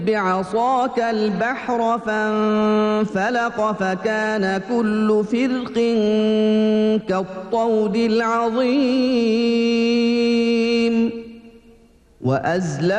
بعصاك البحر فانفلق فكان كل فرق كالطود العظيم